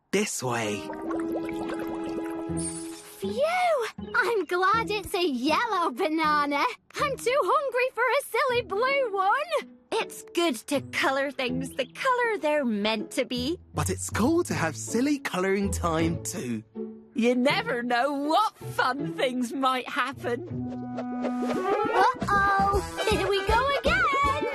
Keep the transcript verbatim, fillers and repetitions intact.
this way. Phew! I'm glad it's a yellow banana. I'm too hungry for a silly blue one. It's good to colour things the colour they're meant to be. But it's cool to have silly colouring time too. You never know what fun things might happen. Uh-oh! Here we go